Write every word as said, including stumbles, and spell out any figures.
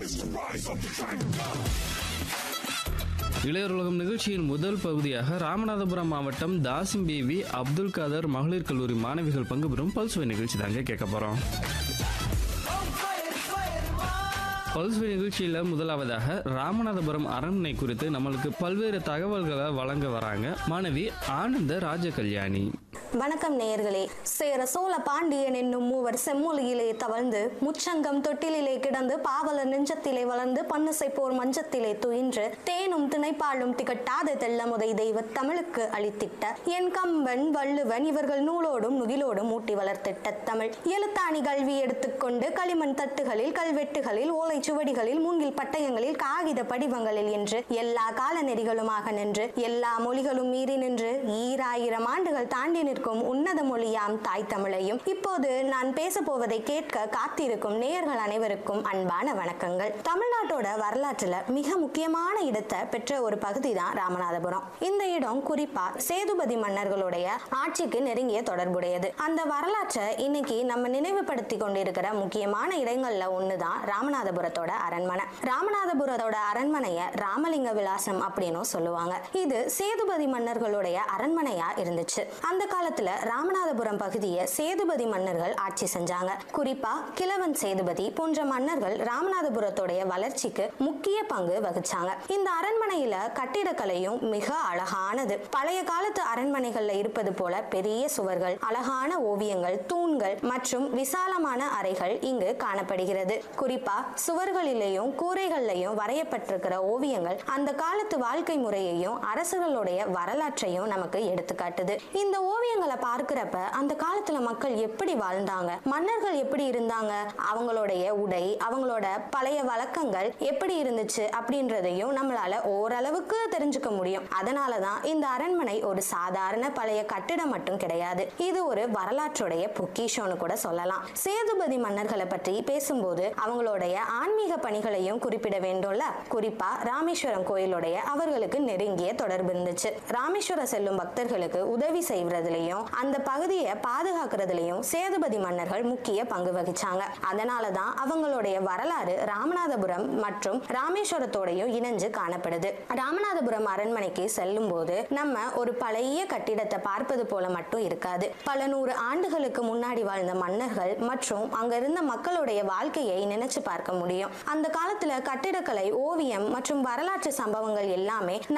இளையோர் உலகம் நிகழ்ச்சியின் முதல் பகுதியாக ராமநாதபுரம் மாவட்டம் தாசிம்பேவி அப்துல் காதர் மகளிர் கல்லூரி மாணவிகள் பங்கு பெறும் பல்சுவை நிகழ்ச்சி தாங்க கேட்க போறோம். பல்சுவை நிகழ்ச்சியில முதலாவதாக ராமநாதபுரம் அரண்மனை குறித்து நம்மளுக்கு பல்வேறு தகவல்களை வழங்க வராங்க மாணவி ஆனந்த ராஜ கல்யாணி. வணக்கம் நேயர்களே. சேர சோழ பாண்டியன் என்னும் மூவர் செம்மொழியிலே தவழ்ந்து முச்சங்கம் தொட்டிலே கிடந்து பாவலர் நெஞ்சத்திலே வளர்ந்து பன்னிசை போர் மஞ்சத்திலே துயின்று தேனும் திணைப்பாலும் திகட்டாத தெல்லமுதை தெய்வ தமிழுக்கு அளித்திட்ட என் கம்பன் வள்ளுவன் இவர்கள் நூலோடும் நுகிலோடும் ஊட்டி வளர்த்திட்ட தமிழ் எழுத்தாணி கல்வி எடுத்துக்கொண்டு களிமண் தட்டுகளில் கல்வெட்டுகளில் ஓலை சுவடிகளில் மூங்கில் பட்டயங்களில் காகித படிவங்களில் என்று எல்லா கால நெறிகளுமாக நின்று எல்லா மொழிகளும் மீறி நின்று ஈராயிரம் ஆண்டுகள் தாண்டி நிற்கும் உன்னத மொழியாம் தாய் தமிழையும் இப்போது நான் பேச போவதை கேட்க காத்திருக்கும் நேயர்கள் அனைவருக்கும் அன்பான வணக்கங்கள். தமிழ்நாட்டோட வரலாற்றுல மிக முக்கியமான இடத்தை பெற்ற ஒரு பகுதி தான் ராமநாதபுரம். இந்த இடம் குறிப்பா சேதுபதி மன்னர்களுடைய ஆட்சிக்கு நெருங்கிய தொடர்புடையது. அந்த வரலாற்றை இன்னைக்கு நம்ம நினைவுபடுத்தி கொண்டிருக்கிற முக்கியமான இடங்கள்ல ஒண்ணுதான் ராமநாதபுரத்தோட அரண்மனை. ராமநாதபுரத்தோட அரண்மனைய ராமலிங்க விலாசம் அப்படின்னு சொல்லுவாங்க. இது சேதுபதி மன்னர்களுடைய அரண்மனையா இருந்துச்சு. அந்த காலத்துல ராமநாதபுரம் பகுதியை சேதுபதி மன்னர்கள் ஆட்சி செஞ்சாங்க. குறிப்பா கிழவன் சேதுபதி போன்ற மன்னர்கள் ராமநாதபுரத்தோடைய வளர்ச்சிக்கு முக்கிய பங்கு வகிச்சாங்க. இந்த அரண்மனையில கட்டிடக்கலையும் மிக அழகானது. பழைய காலத்து அரண்மனைகள்ல இருப்பது போல பெரிய சுவர்கள், அழகான ஓவியங்கள், தூண்கள் மற்றும் விசாலமான அறைகள் இங்கு காணப்படுகிறது. குறிப்பா சுவர்களிலேயும் கூரைகள்லையும் வரையப்பட்டிருக்கிற ஓவியங்கள் அந்த காலத்து வாழ்க்கை முறையையும் அரசர்களுடைய வரலாற்றையும் நமக்கு எடுத்துக்காட்டுது. இந்த ஓவியங்களை பார்க்கிறப்ப அந்த காலத்துல மக்கள் எப்படி வாழ்ந்தாங்க, மன்னர்கள் எப்படி இருந்தாங்க, அவங்களுடைய உடை, அவங்களோட பழைய வழக்கங்கள் எப்படி இருந்துச்சு அப்படின்றதையும் நம்மளால ஓரளவுக்கு தெரிஞ்சுக்க முடியும். அதனாலதான் இந்த அரண்மனை ஒரு சாதாரண பழைய கட்டிடம் மட்டும் கிடையாது, இது ஒரு வரலாற்றுடைய பொக்கிஷம்னு கூட சொல்லலாம். சேதுபதி மன்னர்களை பற்றி பேசும்போது அவங்களுடைய ஆன்மீக பணிகளையும் குறிப்பிட வேண்டும்ல. குறிப்பா ராமேஸ்வரம் கோயிலுடைய அவர்களுக்கு நெருங்கிய தொடர்பு இருந்துச்சு. ராமேஸ்வரம் செல்லும் பக்தர்களுக்கு உதவி செய்வதிலையும் அந்த பகுதியை பாதுகாக்கிறதுலையும் சேதுபதி மன்னர்கள் முக்கிய பங்கு வகிச்சாங்க. அதனாலதான் அவங்களுடைய வரலாறு ராமநாதபுரம் மற்றும் ராமேஸ்வரத்தோடையும் இணைஞ்சு காணப்படுது. ராமநாதபுரம் அரண்மனைக்கு செல்லும் போது நம்ம ஒரு பழைய கட்டிடத்தை பார்ப்பது போல மட்டும் இருக்காது. பல நூறு ஆண்டுகளுக்கு முன்னாடி வாழ்ந்த மன்னர்கள் மற்றும் அங்க இருந்த மக்களுடைய வாழ்க்கையை நினைச்சு பார்க்க முடியும். அந்த காலத்துல கட்டிடக்கலை, ஓவியம் மற்றும் வரலாற்று சம்பவங்கள் எல்லாமே